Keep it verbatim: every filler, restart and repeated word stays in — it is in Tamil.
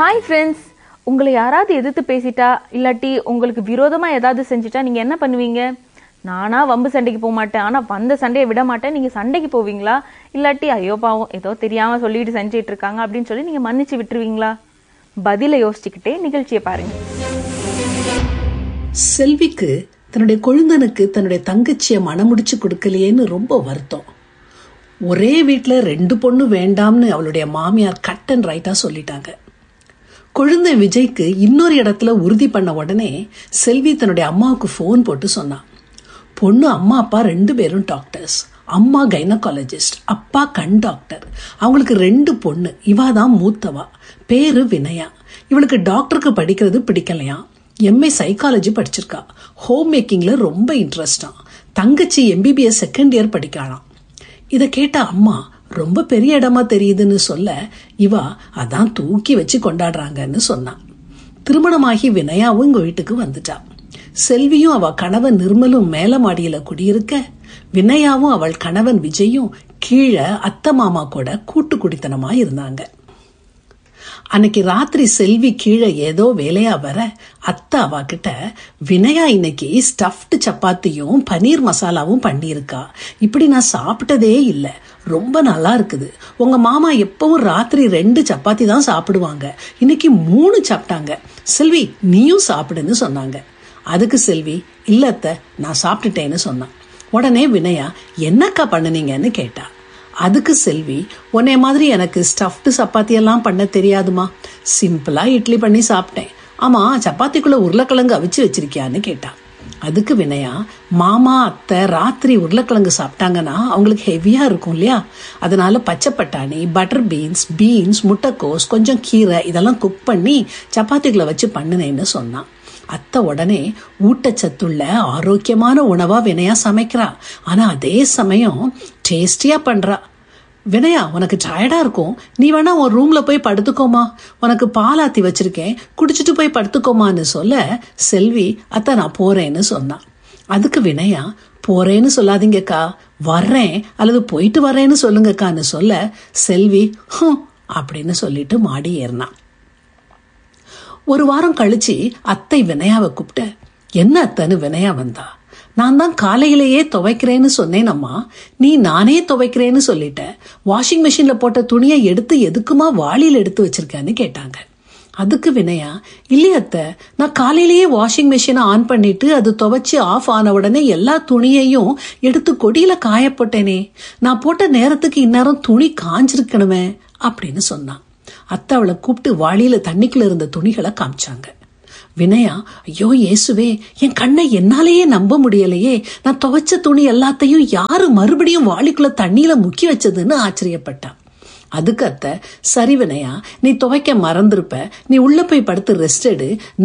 ஹாய் ஃப்ரெண்ட்ஸ், உங்களை யாராவது எதிர்த்து பேசிட்டா இல்லாட்டி உங்களுக்கு விரோதமாக ஏதாவது செஞ்சுட்டா நீங்கள் என்ன பண்ணுவீங்க? நானா வம்பு சண்டைக்கு போக மாட்டேன், ஆனால் வந்த சண்டையை விட மாட்டேன். நீங்கள் சண்டைக்கு போவீங்களா? இல்லாட்டி ஐயோ பாவம் ஏதோ தெரியாமல் சொல்லிட்டு செஞ்சிட்டு இருக்காங்க அப்படின்னு சொல்லி நீங்கள் மன்னிச்சு விட்டுருவீங்களா? பதிலை யோசிச்சுக்கிட்டே நிகழ்ச்சியை பாருங்க. செல்விக்கு தன்னுடைய கொழுந்தனுக்கு தன்னுடைய தங்கச்சியை மனமுடிச்சு கொடுக்கலையேன்னு ரொம்ப வருத்தம். ஒரே வீட்டில் ரெண்டு பொண்ணு வேண்டாம்னு அவளுடைய மாமியார் கட் அண்ட் ரைட்டா சொல்லிட்டாங்க. கொழுந்தன் விஜய்க்கு இன்னொரு இடத்துல உறுதி பண்ண உடனே செல்வி தன்னுடைய அம்மாவுக்கு ஃபோன் போட்டு சொன்னான். பொண்ணு அம்மா அப்பா ரெண்டு பேரும் டாக்டர்ஸ். அம்மா கைனகாலஜிஸ்ட், அப்பா கண் டாக்டர். அவங்களுக்கு ரெண்டு பொண்ணு. இவா தான் மூத்தவா. பேரு வினயா. இவளுக்கு டாக்டருக்கு படிக்கிறது பிடிக்கலையா. MA psychology படிச்சிருக்கா. ஹோம் மேக்கிங்ல ரொம்ப இன்ட்ரெஸ்டா. தங்கச்சி எம்பிபிஎஸ் செகண்ட் இயர் படிக்கலாம். இதை கேட்ட அம்மா ரொம்ப பெரிய இடமா தெரியுதுன்னு சொல்ல, இவா அதான் தூக்கி வச்சு கொண்டாடுறாங்கன்னு சொன்னான். திருமணமாகி வினயாவும் இங்க வீட்டுக்கு வந்துட்டா. செல்வியும் அவ கணவன் நிர்மலும் மேல மாடியில குடியிருக்க, வினயாவும் அவள் கணவன் விஜயும் கீழே அத்தை மாமா கூட கூட்டு குடித்தனமா இருந்தாங்க. அன்னைக்கு ராத்திரி செல்வி கீழே ஏதோ வேலையா வர அத்தை அவ கிட்ட, வினயா இன்னைக்கு ஸ்டஃப்டு சப்பாத்தியும் பன்னீர் மசாலாவும் பண்ணியிருக்கா. இப்படி நான் சாப்பிட்டதே இல்லை, ரொம்ப நல்லா இருக்குது. உங்க மாமா எப்பவும் ராத்திரி ரெண்டு சப்பாத்தி தான் சாப்பிடுவாங்க, இன்னைக்கு மூணு சாப்பிட்டாங்க. செல்வி நீயும் சாப்பிடுன்னு சொன்னாங்க. அதுக்கு செல்வி இல்ல அத்தை நான் சாப்பிட்டுட்டேன்னு சொன்னான். உடனே வினயா என்னக்கா பண்ணுனீங்கன்னு கேட்டா. அதுக்கு செல்வி, உன்னை மாதிரி எனக்கு ஸ்டஃப்டு சப்பாத்தி எல்லாம் பண்ண தெரியாதுமா, சிம்பிளா இட்லி பண்ணி சாப்பிட்டேன். ஆமா சப்பாத்திக்குள்ள உருளைக்கிழங்கு அவிச்சு வச்சிருக்கியான்னு கேட்டா. அதுக்கு வினயா, மாமா அத்தை ராத்திரி உருளைக்கிழங்கு சாப்பிட்டாங்கன்னா அவங்களுக்கு ஹெவியா இருக்கும் இல்லையா, அதனால பச்சை பட்டாணி, பட்டர் பீன்ஸ், பீன்ஸ், முட்டைக்கோஸ், கொஞ்சம் கீரை இதெல்லாம் குக் பண்ணி சப்பாத்திக்குள்ள வச்சு பண்ணுனேன்னு சொன்னான். அத்தை உடனே ஊட்டச்சத்துள்ள ஆரோக்கியமான உணவா வினயா சமைக்கிறா, ஆனா அதே சமயம் டேஸ்டியா பண்றா. வினயா உனக்கு டயர்டா இருக்கும், நீ வேணா உன் ரூம்ல போய் படுத்துக்கோமா, உனக்கு பாலாத்தி வச்சிருக்கேன் குடிச்சிட்டு போய் படுத்துக்கோமான்னு சொல்ல, செல்வி அத்தை நான் போறேன்னு சொன்னான். அதுக்கு வினயா, போறேன்னு சொல்லாதீங்கக்கா, வர்றேன் அல்லது போயிட்டு வர்றேன்னு சொல்லுங்கக்கான்னு சொல்ல, செல்வி ஹம் அப்படின்னு சொல்லிட்டு மாடி ஏறினான். ஒரு வாரம் கழிச்சு அத்தை வினயாவை கூப்பிட்ட. என்ன அத்தைன்னு வினயா வந்தா. நான் தான் காலையிலேயே துவைக்கிறேன்னு சொன்னேன் அம்மா, நீ நானே துவைக்கிறேன்னு சொல்லிட்ட. வாஷிங் மிஷின்ல போட்ட துணியை எடுத்து எதுக்குமா வாளியில எடுத்து வச்சிருக்கேன்னு கேட்டாங்க. அதுக்கு வினயா, இல்லையா அத்தை நான் காலையிலேயே வாஷிங் மிஷினை ஆன் பண்ணிட்டு அது துவைச்சு ஆஃப் ஆன உடனே எல்லா துணியையும் எடுத்து கொடியில காய போட்டேனே, நான் போட்ட நேரத்துக்கு இந்நேரம் துணி காஞ்சிருக்கணுமே அப்படின்னு சொன்னான். அத்தை அவளை கூப்பிட்டு வாளியில தண்ணிக்குள்ள இருந்த துணிகளை காமிச்சாங்க. வினயா, ஐயோ இயேசுவே, என் கண்ணை என்னாலேயே நம்ப முடியலையே, நான் துவைச்ச துணி எல்லாத்தையும் யாரு மறுபடியும் வாளிக்குள்ள தண்ணியில முக்கி வச்சதுன்னு ஆச்சரியப்பட்டான். அதுக்கு அத்தை, சரி வினயா நீ துவைக்க மறந்திருப்ப, நீ உள்ள போய் படுத்து ரெஸ்ட் எடு,